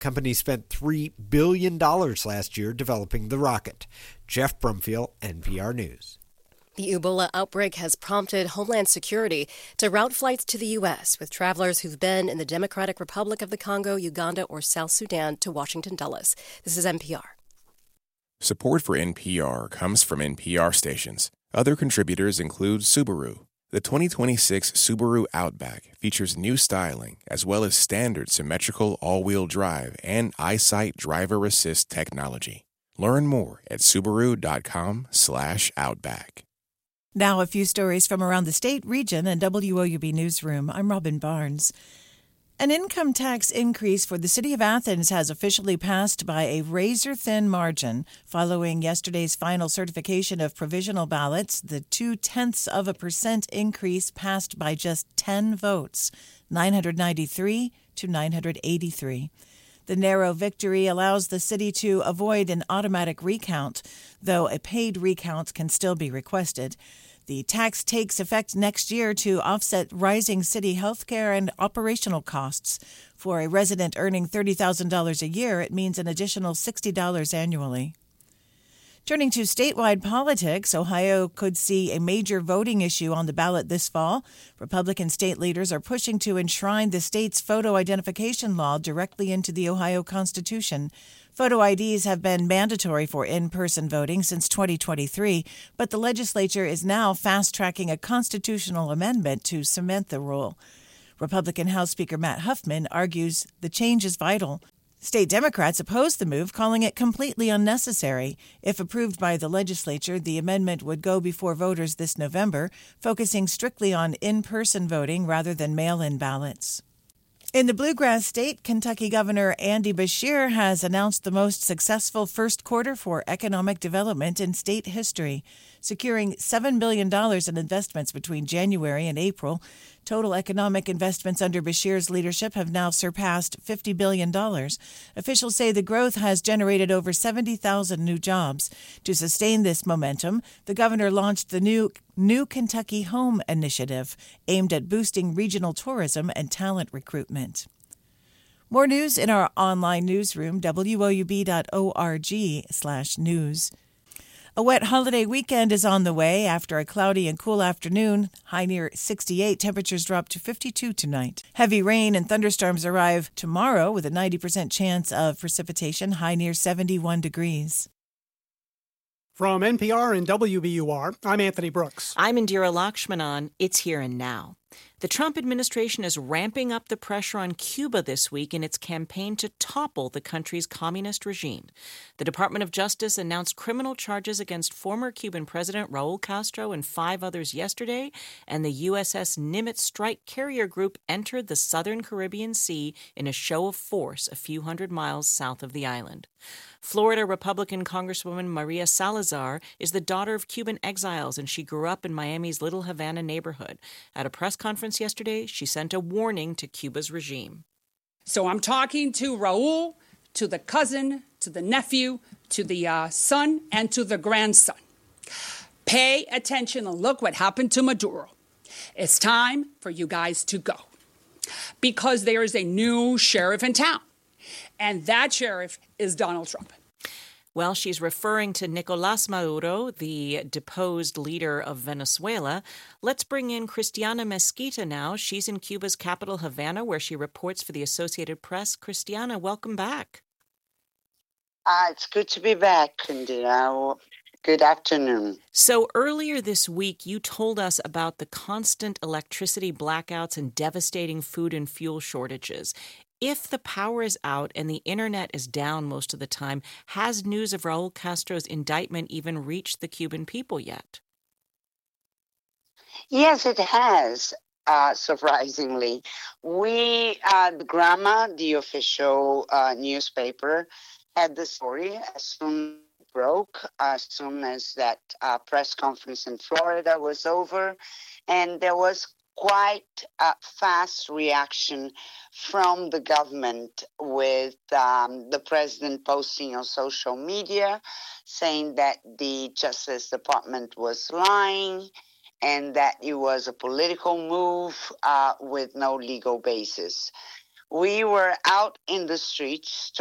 Company spent $3 billion last year developing the rocket. Jeff Brumfield, NPR News. The Ebola outbreak has prompted Homeland Security to route flights to the U.S. with travelers who've been in the Democratic Republic of the Congo, Uganda, or South Sudan to Washington Dulles. This is NPR. Support for NPR comes from NPR stations. Other contributors include Subaru. The 2026 Subaru Outback features new styling as well as standard symmetrical all-wheel drive and EyeSight driver assist technology. Learn more at Subaru.com/Outback. Now a few stories from around the state, region, and WOUB Newsroom. I'm Robin Barnes. An income tax increase for the city of Athens has officially passed by a razor-thin margin. Following yesterday's final certification of provisional ballots, the 0.2% increase passed by just 10 votes, 993 to 983. The narrow victory allows the city to avoid an automatic recount, though a paid recount can still be requested. The tax takes effect next year to offset rising city health care and operational costs. For a resident earning $30,000 a year, it means an additional $60 annually. Turning to statewide politics, Ohio could see a major voting issue on the ballot this fall. Republican state leaders are pushing to enshrine the state's photo identification law directly into the Ohio Constitution. Photo IDs have been mandatory for in-person voting since 2023, but the legislature is now fast-tracking a constitutional amendment to cement the rule. Republican House Speaker Matt Huffman argues the change is vital. State Democrats oppose the move, calling it completely unnecessary. If approved by the legislature, the amendment would go before voters this November, focusing strictly on in-person voting rather than mail-in ballots. In the Bluegrass State, Kentucky Governor Andy Beshear has announced the most successful first quarter for economic development in state history, securing $7 billion in investments between January and April. Total economic investments under Beshear's leadership have now surpassed $50 billion. Officials say the growth has generated over 70,000 new jobs. To sustain this momentum, the governor launched the New Kentucky Home initiative, aimed at boosting regional tourism and talent recruitment. More news in our online newsroom, woub.org/news. A wet holiday weekend is on the way. After a cloudy and cool afternoon, high near 68, temperatures drop to 52 tonight. Heavy rain and thunderstorms arrive tomorrow with a 90% chance of precipitation, high near 71 degrees. From NPR and WBUR, I'm Anthony Brooks. I'm Indira Lakshmanan. It's Here and Now. The Trump administration is ramping up the pressure on Cuba this week in its campaign to topple the country's communist regime. The Department of Justice announced criminal charges against former Cuban President Raul Castro and 5 others yesterday, and the USS Nimitz strike carrier group entered the southern Caribbean Sea in a show of force a few hundred miles south of the island. Florida Republican Congresswoman Maria Salazar is the daughter of Cuban exiles, and she grew up in Miami's Little Havana neighborhood. At a press conference yesterday, she sent a warning to Cuba's regime. So I'm talking to Raul, to the cousin, to the nephew, to the son, and to the grandson. Pay attention and look what happened to Maduro. It's time for you guys to go, because there is a new sheriff in town. And that sheriff is Donald Trump. Well, she's referring to Nicolás Maduro, the deposed leader of Venezuela. Let's bring in Christiana Mesquita now. She's in Cuba's capital, Havana, where she reports for the Associated Press. Christiana, welcome back. It's good to be back, Indira. Good afternoon. So earlier this week, you told us about the constant electricity blackouts and devastating food and fuel shortages. If the power is out and the internet is down most of the time, has news of Raul Castro's indictment even reached the Cuban people yet? Yes, it has, surprisingly. The Grama, the official newspaper, had the story as soon as it broke, as soon as that press conference in Florida was over, and there was quite a fast reaction from the government, with the president posting on social media saying that the Justice Department was lying and that it was a political move with no legal basis. we were out in the streets